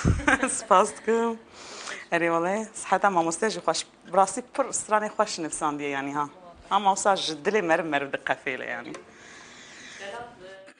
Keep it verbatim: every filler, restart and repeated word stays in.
سپاس دکم. اری والله صحتا مامۆستا جی خوش براسی پر استرانی خوش نفساندیه یعنی ها. هم مامۆستا جدلی مرم مرم دقة فیله یعنی.